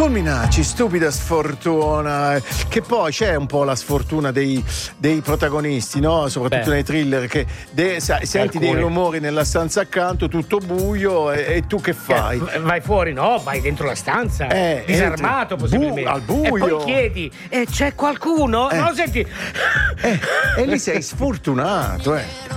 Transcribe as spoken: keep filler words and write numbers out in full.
Non minacci, stupida sfortuna. Che poi c'è un po' la sfortuna dei, dei protagonisti, no? Soprattutto Beh. nei thriller, che de, sa, senti Alcune. dei rumori nella stanza accanto, tutto buio, e, e tu che fai? Eh, vai fuori, no? Vai dentro la stanza, eh, disarmato entri, possibilmente. Bu- al buio. E poi chiedi, eh, c'è qualcuno? Eh. Non lo senti? Eh, e lì sei sfortunato, eh.